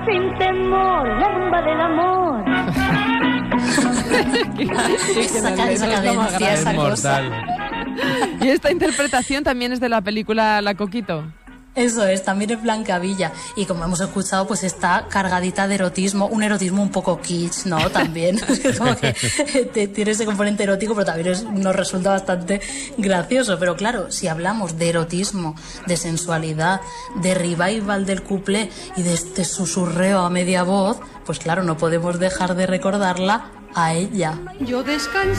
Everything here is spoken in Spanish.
sin temor, la rumba del amor. Esa cadencia, esa cosa. Y esta interpretación también es de la película La Coquito. Eso es, también es Blancavilla. Y como hemos escuchado, pues está cargadita de erotismo, un erotismo un poco kitsch, ¿no? También, como que tiene ese componente erótico, pero también nos resulta bastante gracioso. Pero claro, si hablamos de erotismo, de sensualidad, de revival del cuplé y de este susurreo a media voz, pues claro, no podemos dejar de recordarla a ella. Yo descansé